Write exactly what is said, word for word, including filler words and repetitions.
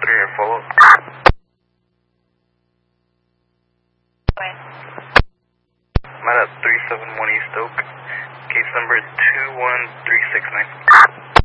for your follow-up. I'm at three seven one East Oak. Case number two one three six nine.